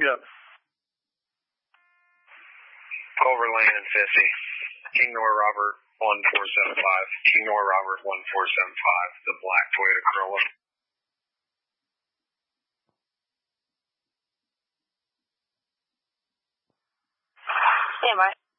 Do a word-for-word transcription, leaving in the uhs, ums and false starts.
Yep. Overland and fifty. King Nor Robert one four seven five. King Nor Robert one four seven five. The black Toyota Corolla. Stand by.